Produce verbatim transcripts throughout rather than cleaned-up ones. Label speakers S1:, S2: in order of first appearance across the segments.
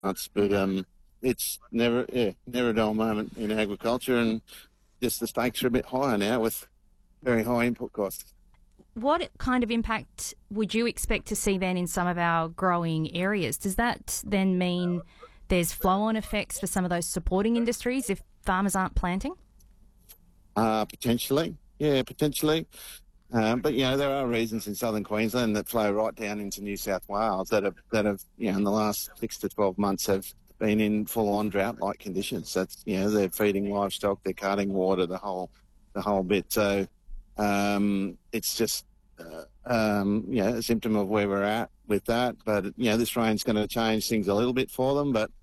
S1: months, but um, it's never, yeah, never a dull moment in agriculture, and just the stakes are a bit higher now with very high input costs.
S2: What kind of impact would you expect to see then in some of our growing areas? Does that then mean there's flow-on effects for some of those supporting industries if farmers aren't planting?
S1: Uh, potentially, yeah, potentially. Um, but, you know, there are regions in southern Queensland that flow right down into New South Wales that have, that have you know, in the last six to twelve months have been in full-on drought-like conditions. That's, you know, they're feeding livestock, they're cutting water, the whole the whole bit. So um, it's just, uh, um, you know, a symptom of where we're at with that. But, you know, this rain's going to change things a little bit for them. But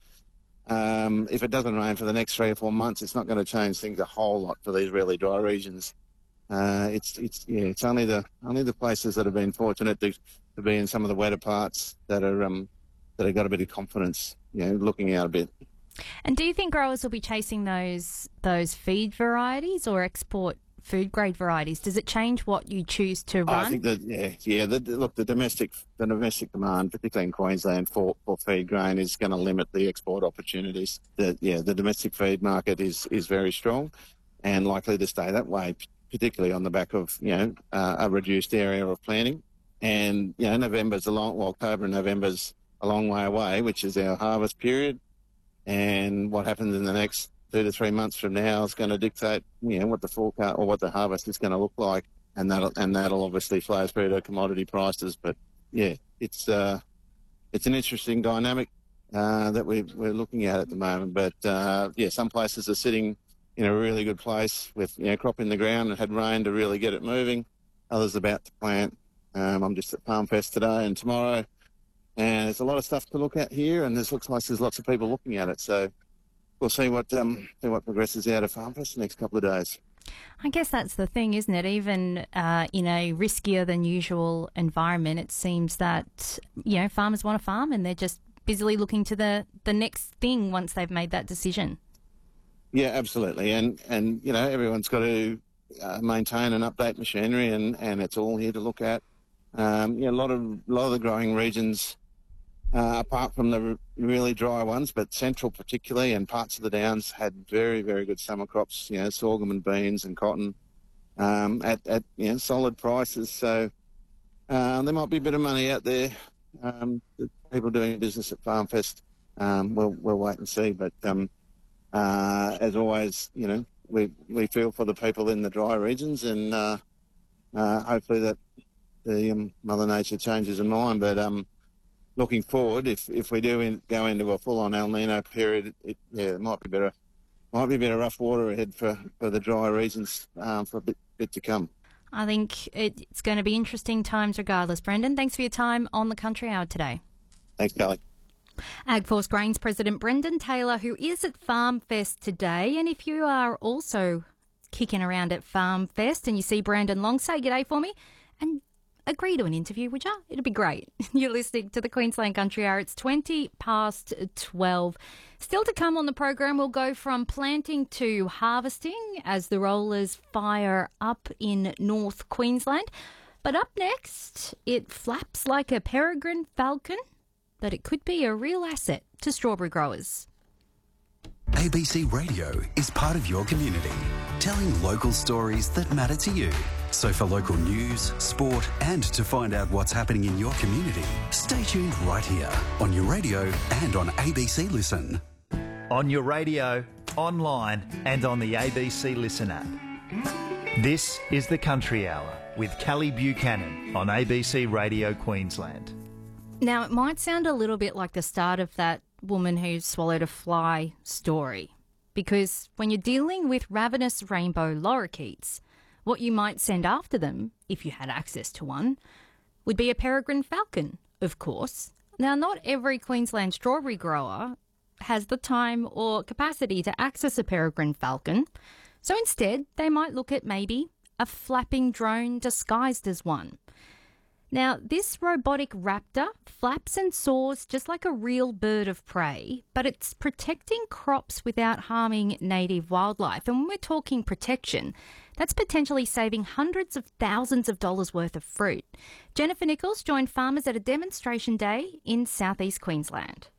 S1: um, if it doesn't rain for the next three or four months, it's not going to change things a whole lot for these really dry regions. Uh, it's it's yeah, it's only the only the places that have been fortunate to, to be in some of the wetter parts that are um that have got a bit of confidence, you know, looking out a bit.
S2: And do you think growers will be chasing those those feed varieties or export food grade varieties? Does it change what you choose to run?
S1: I think that yeah, yeah. The, look, the domestic the domestic demand, particularly in Queensland, for, for feed grain is going to limit the export opportunities. The yeah, the domestic feed market is is very strong, and likely to stay that way, particularly on the back of, you know, uh, a reduced area of planting. And, you know, November's a long, well, October and November's a long way away, which is our harvest period. And what happens in the next two to three months from now is going to dictate, you know, what the forecast or what the harvest is going to look like. And that'll, and that'll obviously flow through to commodity prices. But, yeah, it's uh, it's an interesting dynamic uh, that we, we're looking at at the moment. But, uh, yeah, some places are sitting in a really good place with, you know, crop in the ground and had rain to really get it moving. Others about to plant. Um, I'm just at Farm Fest today and tomorrow, and there's a lot of stuff to look at here, and this looks like there's lots of people looking at it. So we'll see what um, see what progresses out of Farm Fest the next couple of days.
S2: I guess that's the thing, isn't it? Even uh, in a riskier than usual environment, it seems that, you know, farmers want to farm and they're just busily looking to the, the next thing once they've made that decision.
S1: Yeah, absolutely. And, and you know, everyone's got to uh, maintain and update machinery, and, and it's all here to look at. Um, you know, a lot of, a lot of the growing regions, uh, apart from the really dry ones, but central particularly and parts of the Downs had very, very good summer crops, you know, sorghum and beans and cotton um, at, at, you know, solid prices. So uh, there might be a bit of money out there. Um, the people doing business at Farm Fest, um, we'll, we'll wait and see. But um, Uh, as always, you know, we we feel for the people in the dry regions, and uh, uh, hopefully that the um, Mother Nature changes her mind. But um, looking forward, if if we do in, go into a full-on El Nino period, it, yeah, it might be better, might be a bit of rough water ahead for, for the dry regions um, for a bit, bit to come.
S2: I think it's going to be interesting times regardless. Brendan, thanks for your time on the Country Hour today.
S1: Thanks, Kelly.
S2: AgForce Grains President Brendan Taylor, who is at Farm Fest today. And if you are also kicking around at Farm Fest and you see Brandon Long, say g'day for me and agree to an interview, would you? It'd be great. You're listening to the Queensland Country Hour. It's twenty past twelve. Still to come on the program, we'll go from planting to harvesting as the rollers fire up in North Queensland. But up next, it flaps like a peregrine falcon, that it could be a real asset to strawberry growers.
S3: A B C Radio is part of your community, telling local stories that matter to you. So for local news, sport, and to find out what's happening in your community, stay tuned right here on your radio and on A B C Listen.
S4: On your radio, online, and on the A B C Listen app. This is the Country Hour with Kelly Buchanan on A B C Radio Queensland.
S2: Now, it might sound a little bit like the start of that woman who swallowed a fly story, because when you're dealing with ravenous rainbow lorikeets, what you might send after them, if you had access to one, would be a peregrine falcon, of course. Now, not every Queensland strawberry grower has the time or capacity to access a peregrine falcon, so instead they might look at maybe a flapping drone disguised as one. Now, this robotic raptor flaps and soars just like a real bird of prey, but it's protecting crops without harming native wildlife. And when we're talking protection, that's potentially saving hundreds of thousands of dollars worth of fruit. Jennifer Nichols joined farmers at a demonstration day in southeast Queensland.